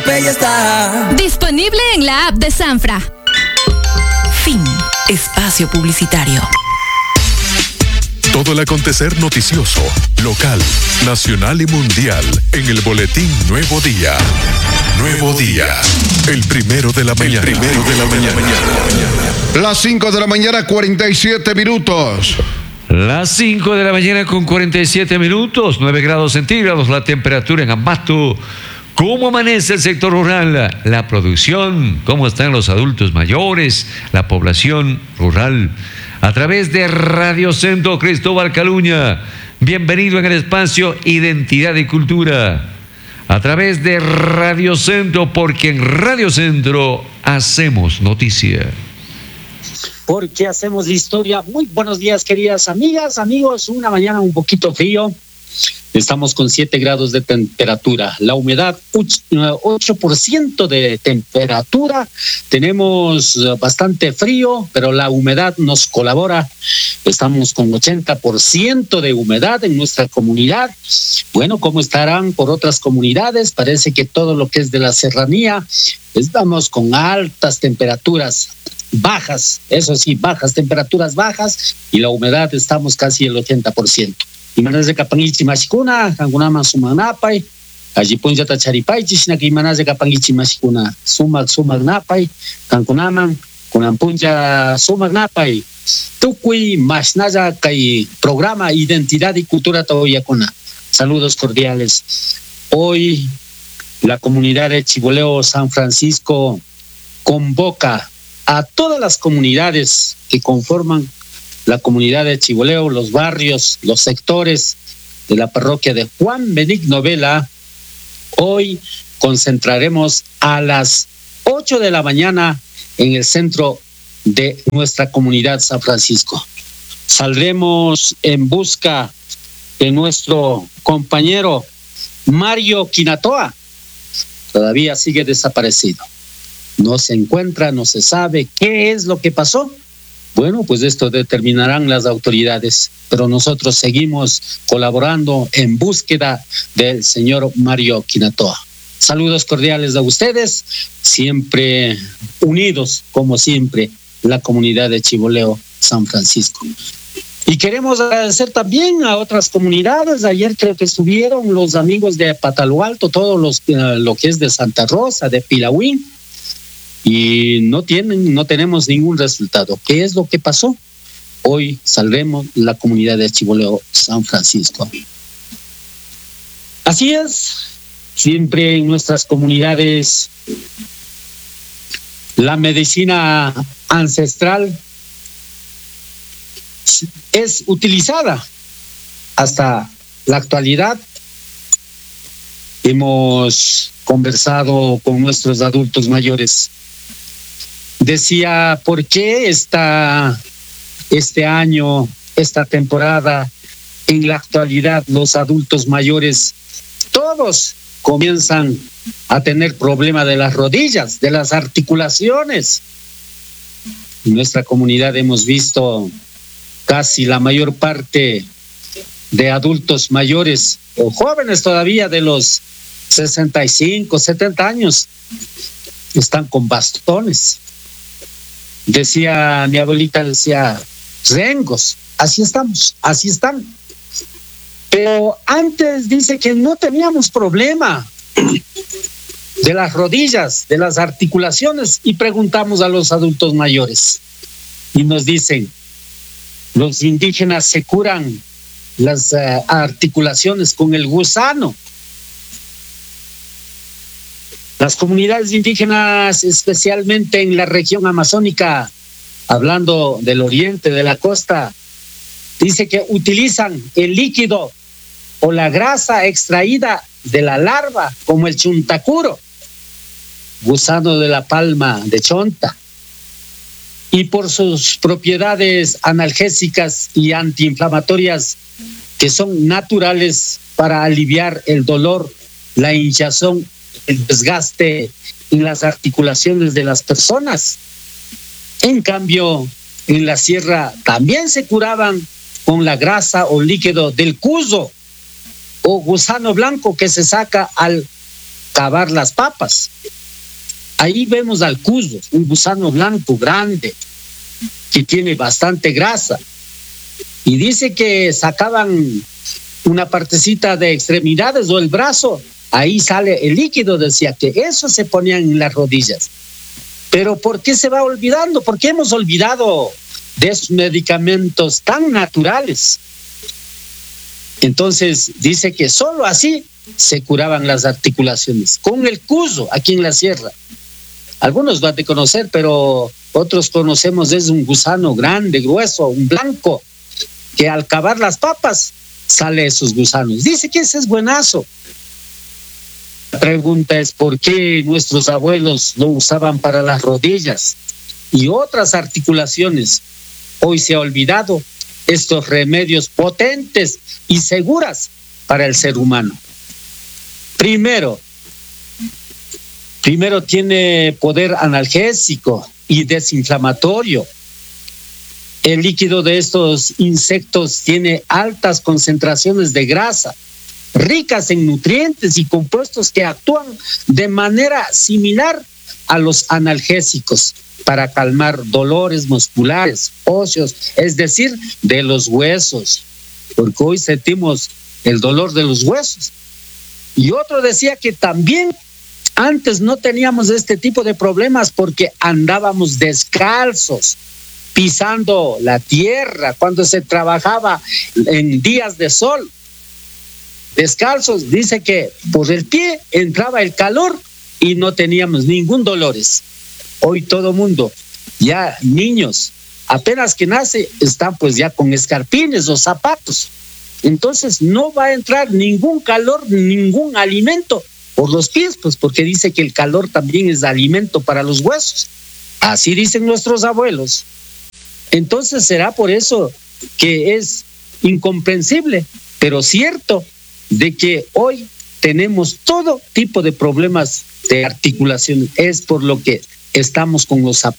escape ya está. Disponible en la app de Sanfra. Fin. Espacio publicitario. Todo el acontecer noticioso, local, nacional y mundial en el boletín Nuevo Día. Nuevo Día. El primero de la mañana. Las 5 de la mañana, 47 minutos. Las 5 de la mañana con 47 minutos, 9 grados centígrados la temperatura en Ambato. ¿Cómo amanece el sector rural? La producción, ¿cómo están los adultos mayores? La población rural. A través de Radio Centro Cristóbal Caluña. Bienvenido en el espacio Identidad y Cultura. A través de Radio Centro, porque en Radio Centro hacemos noticia. Porque hacemos historia. Muy buenos días, queridas amigas, amigos. Una mañana un poquito frío. Estamos con 7 grados de temperatura. La humedad, 8% de temperatura. Tenemos bastante frío, pero la humedad nos colabora. Estamos con 80% de humedad en nuestra comunidad. Bueno, ¿cómo estarán por otras comunidades? Parece que todo lo que es de la serranía, estamos con altas temperaturas. Bajas, eso sí, temperaturas bajas, y la humedad estamos casi el 80%. Imanas de Capangichi Mashikuna, Kangunama Sumagnapay, Ajipunja Tacharipay, Chishnaki Imanas de Capangichi Mashikuna, Sumagnapay, Kankunaman, Kunampunja Sumagnapay, Tukui Mashnaya Kai, programa Identidad y Cultura Taoyacuna. Saludos cordiales. Hoy la comunidad de Chiboleo San Francisco convoca a todas las comunidades que conforman la comunidad de Chiboleo, los barrios, los sectores de la parroquia de Juan Benigno Vela. Hoy concentraremos a las 8 de la mañana en el centro de nuestra comunidad San Francisco. Saldremos en busca de nuestro compañero Mario Quinatoa. Todavía sigue desaparecido. No se encuentra, no se sabe qué es lo que pasó. Bueno, pues esto determinarán las autoridades, pero nosotros seguimos colaborando en búsqueda del señor Mario Quinatoa. Saludos cordiales a ustedes, siempre unidos, como siempre, la comunidad de Chiboleo San Francisco. Y queremos agradecer también a otras comunidades. Ayer creo que estuvieron los amigos de Patalo Alto, todos lo que es de Santa Rosa, de Pilahuín, y no tenemos ningún resultado. ¿Qué es lo que pasó? Hoy saldremos la comunidad de Chiboleo San Francisco. Así es, siempre en nuestras comunidades la medicina ancestral es utilizada hasta la actualidad. Hemos conversado con nuestros adultos mayores. Decía, ¿por qué este año, esta temporada, en la actualidad, los adultos mayores, todos comienzan a tener problema de las rodillas, de las articulaciones? En nuestra comunidad hemos visto casi la mayor parte de adultos mayores o jóvenes todavía de los 65, 70 años, están con bastones. Decía mi abuelita, rengos, así estamos, así están. Pero antes dice que no teníamos problema de las rodillas, de las articulaciones, y preguntamos a los adultos mayores y nos dicen, los indígenas se curan las articulaciones con el gusano. Las comunidades indígenas, especialmente en la región amazónica, hablando del oriente, de la costa, dice que utilizan el líquido o la grasa extraída de la larva, como el chuntacuro, gusano de la palma de chonta, y por sus propiedades analgésicas y antiinflamatorias que son naturales para aliviar el dolor, la hinchazón, el desgaste en las articulaciones de las personas. En cambio, en la sierra también se curaban con la grasa o líquido del cuzo o gusano blanco que se saca al cavar las papas. Ahí vemos al cuzo, un gusano blanco grande que tiene bastante grasa. Y dice que sacaban una partecita de extremidades o el brazo, ahí sale el líquido, decía que eso se ponían en las rodillas. Pero ¿por qué se va olvidando? ¿Por qué hemos olvidado de esos medicamentos tan naturales? Entonces dice que solo así se curaban las articulaciones, con el cuzo aquí en la sierra. Algunos van a conocer, pero otros conocemos, es un gusano grande, grueso, un blanco, que al cavar las papas sale esos gusanos. Dice que ese es buenazo. La pregunta es ¿por qué nuestros abuelos lo usaban para las rodillas y otras articulaciones? Hoy se ha olvidado estos remedios potentes y seguras para el ser humano. Primero tiene poder analgésico y desinflamatorio. El líquido de estos insectos tiene altas concentraciones de grasa, ricas en nutrientes y compuestos que actúan de manera similar a los analgésicos para calmar dolores musculares, óseos, es decir, de los huesos, porque hoy sentimos el dolor de los huesos. Y otro decía que también antes no teníamos este tipo de problemas porque andábamos descalzos, pisando la tierra cuando se trabajaba en días de sol. Descalzos, dice que por el pie entraba el calor y no teníamos ningún dolores. Hoy todo mundo, ya niños, apenas que nace, están pues ya con escarpines o zapatos. Entonces no va a entrar ningún calor, ningún alimento por los pies, pues porque dice que el calor también es alimento para los huesos. Así dicen nuestros abuelos. Entonces será por eso que es incomprensible, pero cierto, de que hoy tenemos todo tipo de problemas de articulación. Es por lo que estamos con los